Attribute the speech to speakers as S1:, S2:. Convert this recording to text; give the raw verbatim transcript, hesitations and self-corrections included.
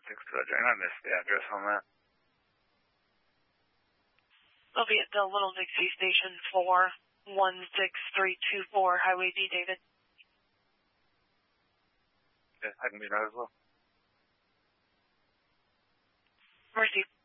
S1: six two. I missed the address on that.
S2: It'll be at the Little Dixie Station for one six three two four Highway D, David.
S1: Yeah, I can be that as well.
S2: Mercy.